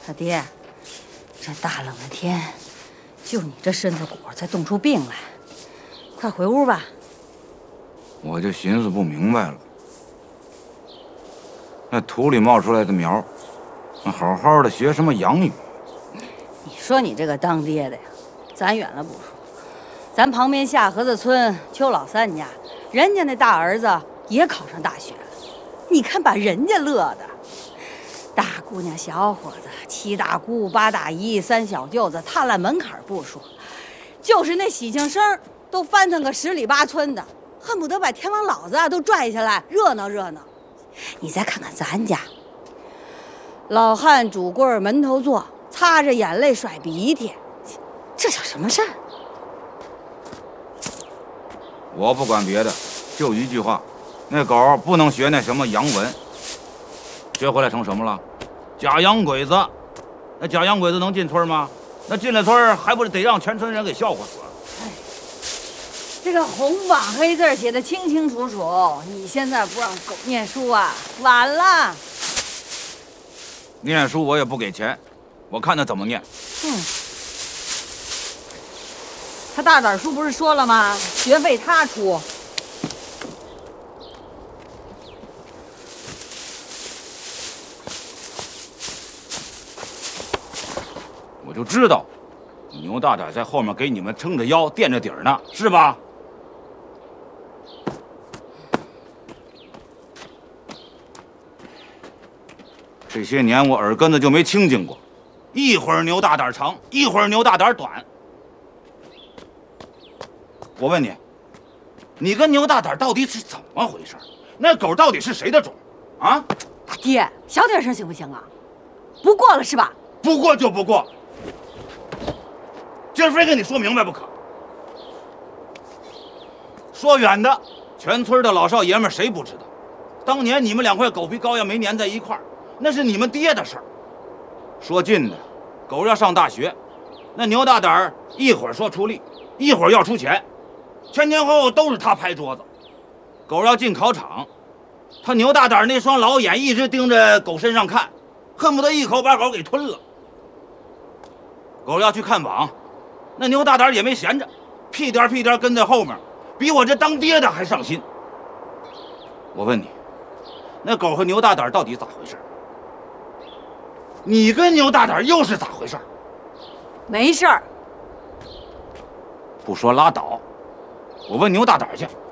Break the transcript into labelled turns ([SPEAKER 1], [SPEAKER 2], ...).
[SPEAKER 1] 他爹，这大冷的天，就你这身子骨才冻出病来，快回屋吧。
[SPEAKER 2] 我就寻思不明白了，那土里冒出来的苗，那好好的学什么洋语？
[SPEAKER 1] 你说你这个当爹的呀，咱远了不说，咱旁边下河子村邱老三家，人家那大儿子也考上大学了，你看把人家乐的。大姑娘小伙子，7大姑8大姨3小舅子，踏烂门槛不说，就是那喜庆声都翻腾个10里8村的，恨不得把天王老子都拽下来热闹热闹。你再看看咱家，老汉拄棍门头坐，擦着眼泪甩鼻涕，这叫什么事儿？
[SPEAKER 2] 我不管别的，就一句话，那狗不能学那什么洋文，学回来成什么了？假洋鬼子。那假洋鬼子能进村吗？那进了村还不是得让全村人给笑话死了？
[SPEAKER 1] 哎，这个红榜黑字写的清清楚楚，你现在不让狗念书啊，晚了。
[SPEAKER 2] 念书我也不给钱，我看他怎么念。
[SPEAKER 1] 他大胆叔不是说了吗？学费他出。
[SPEAKER 2] 我就知道，牛大胆在后面给你们撑着腰、垫着底儿呢，是吧？这些年我耳根子就没清净过，一会儿牛大胆长，一会儿牛大胆短。我问你，你跟牛大胆到底是怎么回事？那狗到底是谁的种？啊？
[SPEAKER 1] 大爹，小点声行不行啊？不过了是吧？
[SPEAKER 2] 不过就不过。今儿非跟你说明白不可。说远的，全村的老少爷们谁不知道？当年你们2块狗皮膏药没粘在一块儿，那是你们爹的事儿。说近的，狗要上大学，那牛大胆一会儿说出力，一会儿要出钱，前后都是他拍桌子。狗要进考场，他牛大胆那双老眼一直盯着狗身上看，恨不得一口把狗给吞了。狗要去看榜，那牛大胆也没闲着，屁颠屁颠跟在后面，比我这当爹的还上心。我问你，那狗和牛大胆到底咋回事？你跟牛大胆又是咋回事？
[SPEAKER 1] 没事儿。
[SPEAKER 2] 不说拉倒，我问牛大胆去。